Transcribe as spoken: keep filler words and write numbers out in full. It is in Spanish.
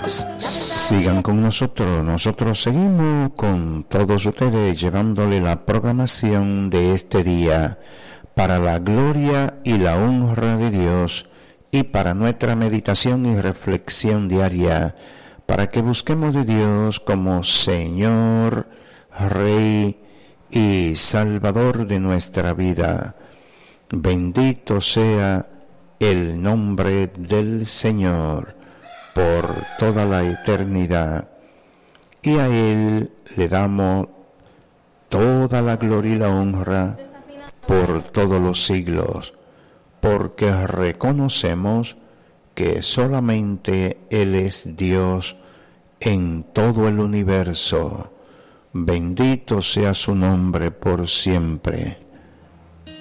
Sigan con nosotros, nosotros seguimos con todos ustedes llevándole la programación de este día para la gloria y la honra de Dios y para nuestra meditación y reflexión diaria, para que busquemos de Dios como Señor, Rey y Salvador de nuestra vida. Bendito sea el nombre del Señor por toda la eternidad, y a Él le damos toda la gloria y la honra por todos los siglos, porque reconocemos que solamente Él es Dios en todo el universo. Bendito sea su nombre por siempre.